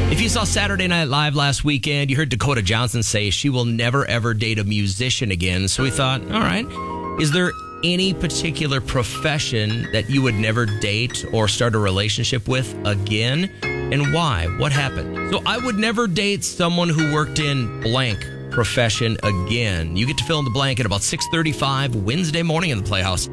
If you saw Saturday Night Live last weekend, you heard Dakota Johnson say she will never ever date a musician again. So we thought, all right, is there any particular profession that you would never date or start a relationship with again? And why? What happened? So I would never date someone who worked in blank profession again. You get to fill in the blank at about 6:35 Wednesday morning in the Playhouse.